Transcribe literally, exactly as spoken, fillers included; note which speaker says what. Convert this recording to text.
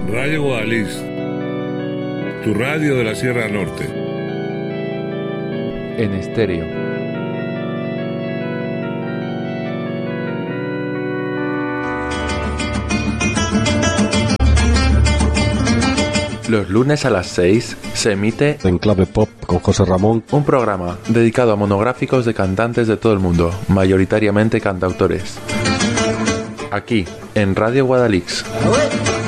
Speaker 1: Radio Guadalix, tu radio de la Sierra Norte.
Speaker 2: En estéreo. Los lunes a las seis se emite
Speaker 3: En Clave Pop con José Ramón,
Speaker 2: un programa dedicado a monográficos de cantantes de todo el mundo, mayoritariamente cantautores. Aquí, en Radio Guadalix.